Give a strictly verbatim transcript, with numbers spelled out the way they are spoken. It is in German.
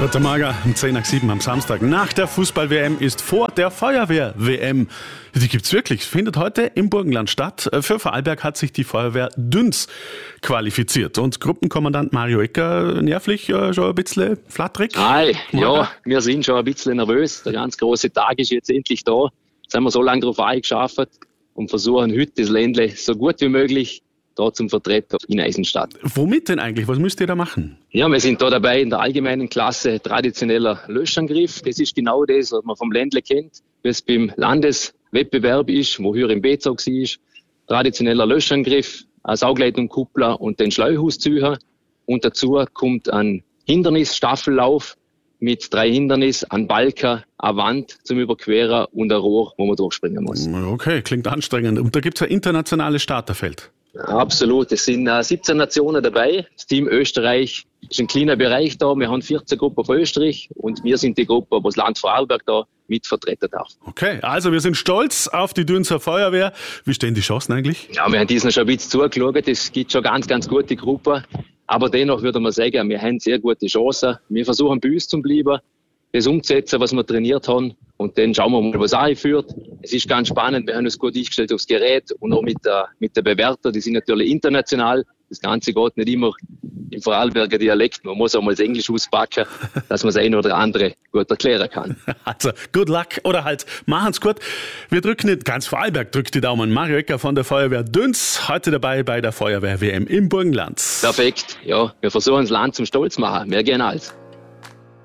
Guten Morgen, um zehn nach sieben am Samstag. Nach der Fußball-W M ist vor der Feuerwehr-W M. Die gibt's wirklich. Findet heute im Burgenland statt. Für Vorarlberg hat sich die Feuerwehr Düns qualifiziert. Und Gruppenkommandant Mario Ecker, nervlich äh, schon ein bisschen flatterig? Hi, ja, wir sind schon ein bisschen nervös. Der ganz große Tag ist jetzt endlich da. Jetzt haben wir so lange darauf eingeschafft und versuchen heute das Ländle so gut wie möglich da zum Vertreter in Eisenstadt. Womit denn eigentlich? Was müsst ihr da machen? Ja, wir sind da dabei in der allgemeinen Klasse traditioneller Löschangriff. Das ist genau das, was man vom Ländle kennt, wie es beim Landeswettbewerb ist, wo hier im B-Zug war. Traditioneller Löschangriff, eine Saugleitung, Kuppler und den Schleuhuszüger. Und dazu kommt ein Hindernisstaffellauf mit drei Hindernissen, ein Balken, eine Wand zum Überqueren und ein Rohr, wo man durchspringen muss. Okay, klingt anstrengend. Und da gibt's ein internationales Starterfeld. Absolut, es sind äh, siebzehn Nationen dabei. Das Team Österreich ist ein kleiner Bereich da. Wir haben vierzehn Gruppen von Österreich und wir sind die Gruppe, wo das Land Vorarlberg da mit vertreten darf. Okay, also wir sind stolz auf die Dünser Feuerwehr. Wie stehen die Chancen eigentlich? Ja, wir haben diesen schon ein bisschen zugeschaut. Es gibt schon ganz, ganz gute Gruppen. Aber dennoch würde man sagen, wir haben sehr gute Chancen. Wir versuchen bei uns zu bleiben, das umzusetzen, was wir trainiert haben. Und dann schauen wir mal, was einführt. Es ist ganz spannend. Wir haben uns gut eingestellt aufs Gerät und auch mit der, mit der Bewerter. Die sind natürlich international. Das Ganze geht nicht immer im Vorarlberger Dialekt. Man muss auch mal das Englisch auspacken, dass man das eine oder andere gut erklären kann. Also, good luck oder halt, machen's gut. Wir drücken nicht, ganz Vorarlberg drückt die Daumen. Mario Ecker von der Feuerwehr Düns, heute dabei bei der Feuerwehr-W M im Burgenland. Perfekt. Ja, wir versuchen das Land zum Stolz machen. Mehr gern als.